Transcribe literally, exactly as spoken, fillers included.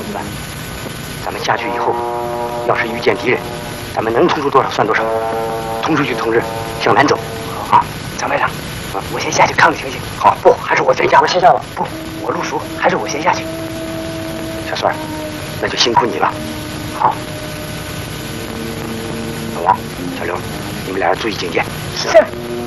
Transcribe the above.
一万。咱们下去以后，要是遇见敌人，咱们能通出多少算多少，通出去同志向南走。啊，张排长，啊，我先下去看看情形。好，不，还是我先下。我先下吧。不，我路熟，还是我先下去。小孙儿，那就辛苦你了。好。老王、小刘，你们俩注意警戒。是。